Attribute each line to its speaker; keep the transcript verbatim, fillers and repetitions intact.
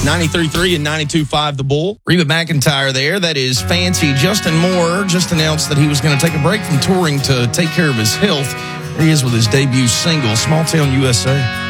Speaker 1: ninety-three point three and ninety-two point five The Bull.
Speaker 2: Reba McEntire there. That is fancy. Justin Moore just announced that he was going to take a break from touring to take care of his health. There he is with his debut single, Small Town U S A.